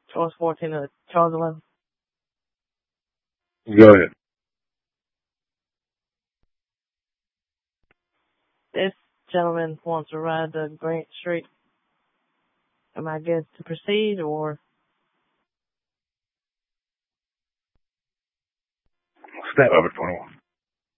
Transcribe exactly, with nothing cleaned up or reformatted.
Charles fourteen or Charles eleven? Go ahead. This gentleman wants to ride to Grant Street. Am I good to proceed, or? Step over twenty-one.